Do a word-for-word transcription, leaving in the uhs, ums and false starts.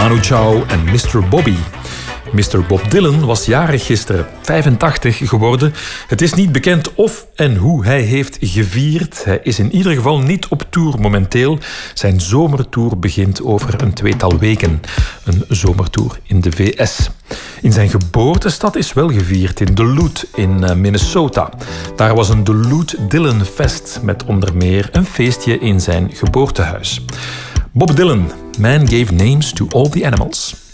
Manu Chao en mister Bobby. mister Bob Dylan was jarig gisteren, vijfentachtig geworden. Het is niet bekend of en hoe hij heeft gevierd. Hij is in ieder geval niet op tour momenteel. Zijn zomertour begint over een tweetal weken. Een zomertour in de V S. In zijn geboortestad is wel gevierd, in Duluth in Minnesota. Daar was een Duluth Dylan Fest met onder meer een feestje in zijn geboortehuis. Bob Dylan, Man Gave Names to All the Animals.